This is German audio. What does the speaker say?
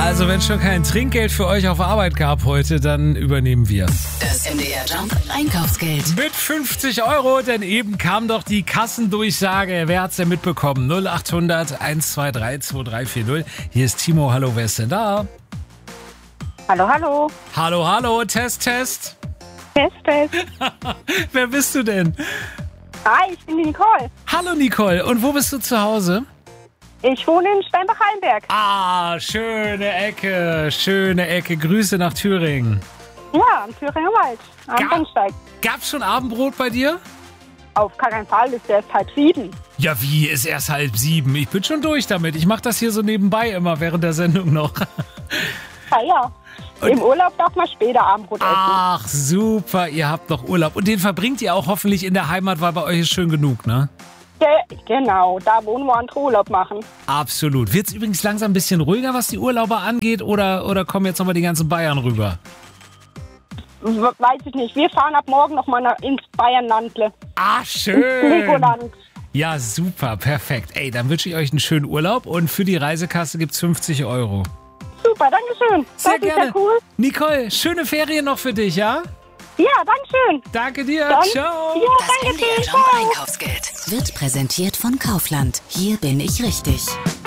Also wenn schon kein Trinkgeld für euch auf Arbeit gab heute, dann übernehmen wir. Das MDR Jump Einkaufsgeld. Mit 50 €, denn eben kam doch die Kassendurchsage. Wer hat's denn mitbekommen? 0800 123 2340. Hier ist Timo. Hallo, wer ist denn da? Hallo, hallo. Hallo, hallo. Test. Test. Wer bist du denn? Hi, ich bin die Nicole. Hallo, Nicole. Und wo bist du zu Hause? Ich wohne in Steinbach-Hallenberg. Ah, schöne Ecke. Grüße nach Thüringen. Ja, am Thüringer Wald, am Bahnsteig. Gab's schon Abendbrot bei dir? Auf gar keinen Fall, ist erst 6:30. Ja, wie? Ist erst 6:30? Ich bin schon durch damit. Ich mache das hier so nebenbei immer während der Sendung noch. Ja. Im Urlaub darf man später Abendbrot essen. Ach, super. Ihr habt noch Urlaub. Und den verbringt ihr auch hoffentlich in der Heimat, weil bei euch ist schön genug, ne? Genau, da wohnen wir andere Urlaub machen. Absolut. Wird's übrigens langsam ein bisschen ruhiger, was die Urlauber angeht? Oder kommen jetzt nochmal die ganzen Bayern rüber? Weiß ich nicht. Wir fahren ab morgen nochmal ins Bayernlandle. Ah, schön. Ins Legoland. Ja, super. Perfekt. Ey, dann wünsche ich euch einen schönen Urlaub und für die Reisekasse gibt's 50 €. Super, danke schön. Sehr das gerne. ist ja cool. Nicole, schöne Ferien noch für dich, ja? Ja, danke schön. Danke dir. Dann, Ciao. Ja, Das danke MDR schön. Jump Ciao. Einkaufsgeld wird präsentiert von Kaufland. Hier bin ich richtig.